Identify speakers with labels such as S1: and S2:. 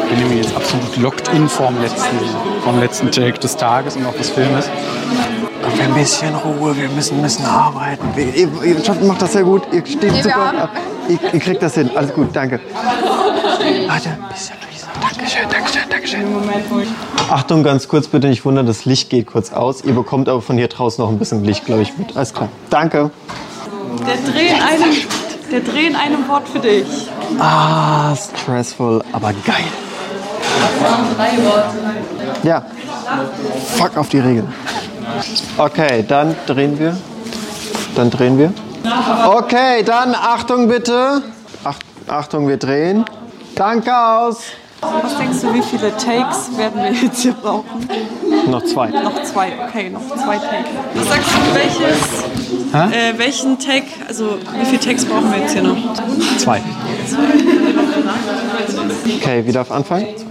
S1: bin nämlich jetzt absolut locked in vom letzten Take des Tages und auch des Filmes. Und ein bisschen Ruhe, wir müssen arbeiten. Ihr macht das sehr gut, ihr steht super ab. Ihr kriegt das hin, alles gut, danke. Leute, ein bisschen Luisa. Dankeschön. Achtung, ganz kurz bitte nicht wundern, das Licht geht kurz aus. Ihr bekommt aber von hier draußen noch ein bisschen Licht, glaube ich, mit. Alles klar, danke.
S2: Der Dreh in einem Wort für dich.
S1: Ah, stressful, aber geil.
S2: 3 Worte.
S1: Ja, fuck auf die Regeln. Okay, dann drehen wir. Okay, dann Achtung bitte. Achtung, wir drehen. Danke, aus.
S2: Was denkst du, wie viele Takes werden wir jetzt hier brauchen?
S1: Noch 2.
S2: Noch 2, okay, noch 2 Takes. Was sagst du, welchen Take, also wie viele Takes brauchen wir jetzt hier noch?
S1: 2. Okay, wieder auf Anfang.